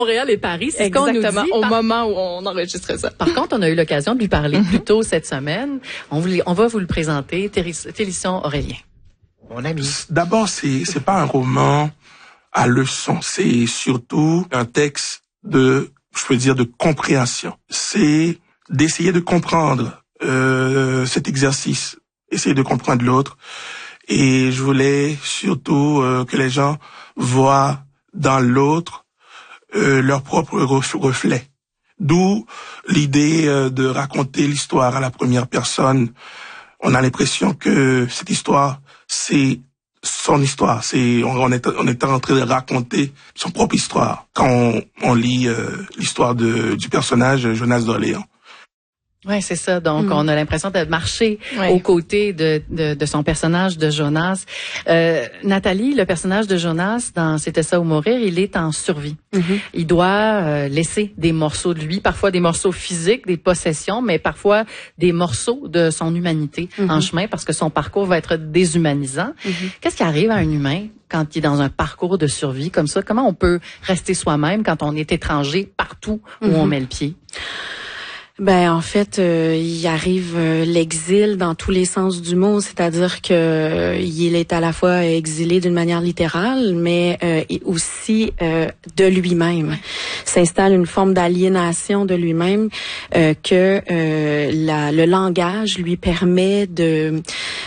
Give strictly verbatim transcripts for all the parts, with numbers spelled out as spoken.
Montréal et Paris, c'est ce qu'on nous dit. Exactement, au par... moment où on enregistrait ça. Par contre, on a eu l'occasion de lui parler mm-hmm. plus tôt cette semaine. On, vous, on va vous le présenter, Télisson Aurélien. Mon ami. D'abord, c'est c'est pas un roman à leçon, c'est surtout un texte de, je peux dire, de compréhension. C'est d'essayer de comprendre euh, cet exercice, essayer de comprendre l'autre. Et je voulais surtout euh, que les gens voient dans l'autre euh, leur propre reflet. D'où l'idée euh, de raconter l'histoire à la première personne. On a l'impression que cette histoire, c'est son histoire. C'est on, on est on est en train de raconter son propre histoire quand on, on lit euh, l'histoire de du personnage Jonas d'Orléans. Ouais, c'est ça. Donc, mmh. on a l'impression de marcher ouais. aux côtés de, de, de son personnage de Jonas. Euh, Nathalie, le personnage de Jonas dans C'était ça ou mourir, il est en survie. Mmh. Il doit euh, laisser des morceaux de lui, parfois des morceaux physiques, des possessions, mais parfois des morceaux de son humanité mmh. en chemin parce que son parcours va être déshumanisant. Mmh. Qu'est-ce qui arrive à un humain quand il est dans un parcours de survie comme ça? Comment on peut rester soi-même quand on est étranger partout où mmh. on met le pied? Ben en fait, euh, il arrive euh, l'exil dans tous les sens du mot, c'est-à-dire que euh, il est à la fois exilé d'une manière littérale, mais euh, aussi euh, de lui-même. S'installe une forme d'aliénation de lui-même euh, que euh, la, le langage lui permet de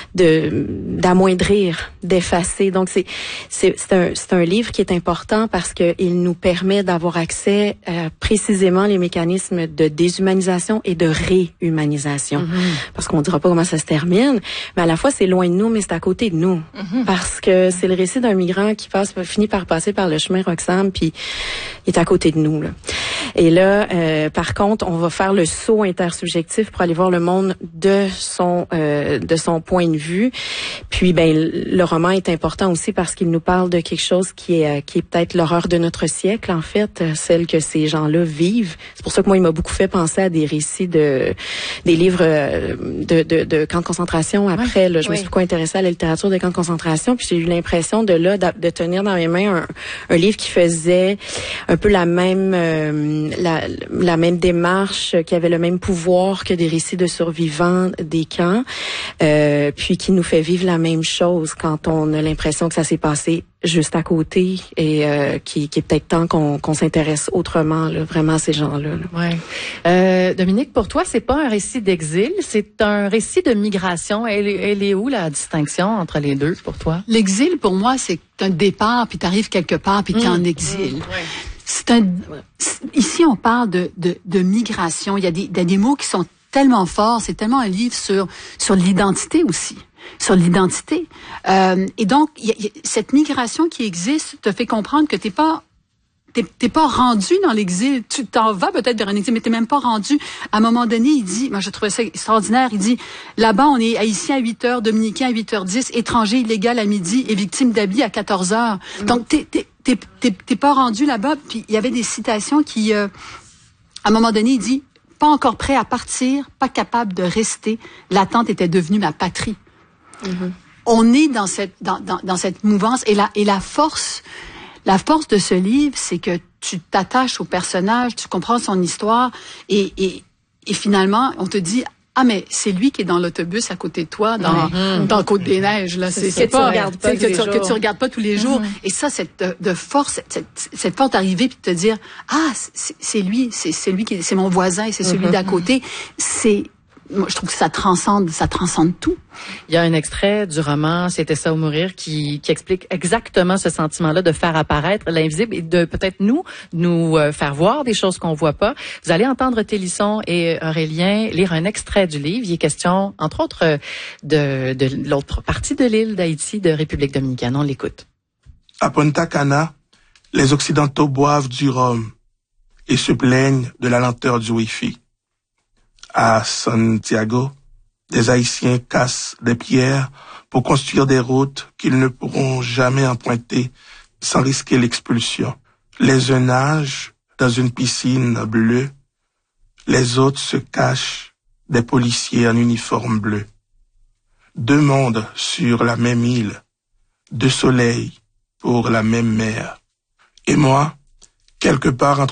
de d'amoindrir, d'effacer. Donc c'est c'est c'est un c'est un livre qui est important parce que il nous permet d'avoir accès à précisément les mécanismes de déshumanisation et de réhumanisation. Mm-hmm. Parce qu'on dira pas comment ça se termine, mais à la fois c'est loin de nous, mais c'est à côté de nous. Mm-hmm. Parce que c'est le récit d'un migrant qui passe, finit par passer par le chemin Roxham, puis il est à côté de nous, là. Et là, euh, par contre, on va faire le saut intersubjectif pour aller voir le monde de son euh, de son point de vue. Puis, ben, le roman est important aussi parce qu'il nous parle de quelque chose qui est qui est peut-être l'horreur de notre siècle, en fait, celle que ces gens-là vivent. C'est pour ça que moi, il m'a beaucoup fait penser à des récits de des livres de de, de camps de concentration. Après, là, je oui. me suis beaucoup intéressée à la littérature des camps de concentration. Puis j'ai eu l'impression de là de, de tenir dans mes mains un, un livre qui faisait un peu la même euh, La, la même démarche, qui avait le même pouvoir que des récits de survivants des camps, euh, puis qui nous fait vivre la même chose quand on a l'impression que ça s'est passé juste à côté et euh, qui, qui est peut-être temps qu'on, qu'on s'intéresse autrement là, vraiment à ces gens-là. Là. Ouais. Euh, Dominique, pour toi, c'est pas un récit d'exil, c'est un récit de migration. Elle, elle est où la distinction entre les deux pour toi? L'exil, pour moi, c'est un départ, puis t'arrives quelque part, puis t'es mmh. en exil. Mmh. Ouais. C'est un, ici, on parle de, de, de migration. Il y a des, il y a des mots qui sont tellement forts. C'est tellement un livre sur, sur l'identité aussi. Sur l'identité. Euh, et donc, il y a, il y a, cette migration qui existe te fait comprendre que t'es pas, t'es, t'es pas rendu dans l'exil. Tu t'en vas peut-être vers un exil, mais t'es même pas rendu. À un moment donné, il dit, moi, je trouvais ça extraordinaire. Il dit, là-bas, on est haïtien à huit heures, dominicain à huit heures dix, étranger illégal à midi et victime d'habits à quatorze heures. Mmh. Donc, t'es, t'es, T'es, t'es, t'es pas rendu là-bas. Puis il y avait des citations qui, euh, à un moment donné, il dit « Pas encore prêt à partir, pas capable de rester. L'attente était devenue ma patrie. Mm-hmm. » On est dans cette dans, dans, dans cette mouvance. Et la, et la force, la force de ce livre, c'est que tu t'attaches au personnage, tu comprends son histoire. Et, et, et finalement, on te dit « Ah, mais c'est lui qui est dans l'autobus à côté de toi, dans, mmh. dans Côte-des-Neiges, là. C'est, c'est, c'est pas, que, pas que, tu, que tu regardes pas tous les jours. Mmh. Et ça, cette, de force, cette, cette force d'arriver puis de te dire, ah, c'est, c'est lui, c'est, c'est lui qui, c'est mon voisin, c'est celui mmh. d'à côté. C'est, moi, je trouve que ça transcende, ça transcende tout. Il y a un extrait du roman C'était ça ou mourir qui, qui explique exactement ce sentiment-là de faire apparaître l'invisible et de peut-être nous, nous euh, faire voir des choses qu'on voit pas. Vous allez entendre Télisson et Aurélien lire un extrait du livre. Il est question, entre autres, de, de l'autre partie de l'île d'Haïti, de République dominicaine. On l'écoute. À Punta Cana, les Occidentaux boivent du rhum et se plaignent de la lenteur du Wi-Fi. À Santiago, des Haïtiens cassent des pierres pour construire des routes qu'ils ne pourront jamais emprunter sans risquer l'expulsion. Les uns nagent dans une piscine bleue, les autres se cachent des policiers en uniforme bleu. Deux mondes sur la même île, deux soleils pour la même mer. Et moi, quelque part entre